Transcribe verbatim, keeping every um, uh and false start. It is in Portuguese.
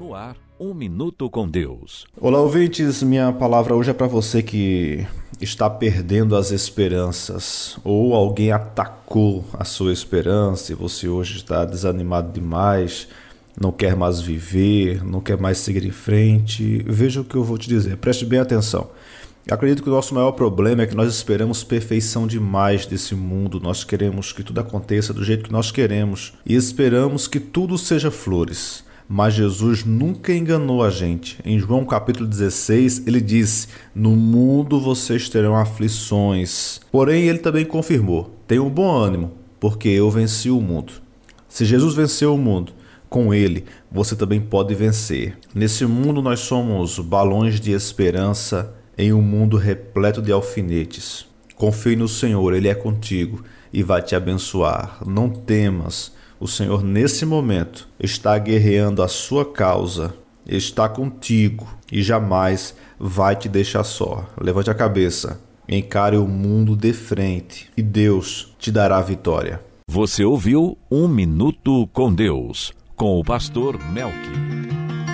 No ar, Um Minuto com Deus. Olá, ouvintes. Minha palavra hoje é para você que está perdendo as esperanças, ou alguém atacou a sua esperança e você hoje está desanimado demais, não quer mais viver, não quer mais seguir em frente. Veja o que eu vou te dizer, preste bem atenção. Eu acredito que o nosso maior problema é que nós esperamos perfeição demais desse mundo. Nós queremos que tudo aconteça do jeito que nós queremos e esperamos que tudo seja flores. Mas Jesus nunca enganou a gente. Em João capítulo dezesseis, ele disse: no mundo vocês terão aflições. Porém, ele também confirmou: tenham bom ânimo, porque eu venci o mundo. Se Jesus venceu o mundo, com ele você também pode vencer. Nesse mundo nós somos balões de esperança em um mundo repleto de alfinetes. Confie no Senhor, Ele é contigo e vai te abençoar. Não temas. O Senhor, nesse momento, está guerreando a sua causa, está contigo e jamais vai te deixar só. Levante a cabeça, encare o mundo de frente e Deus te dará a vitória. Você ouviu Um Minuto com Deus, com o pastor Melqui.